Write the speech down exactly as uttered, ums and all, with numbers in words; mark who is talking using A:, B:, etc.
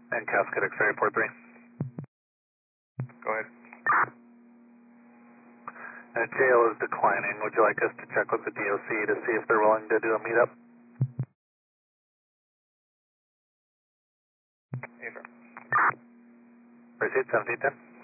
A: And Cascade X-ray four three.
B: Go ahead.
A: And J L is declining. Would you like us to check with the D O C to see if they're willing to do a meetup?
B: Affirm.
A: Proceed, seventeen ten.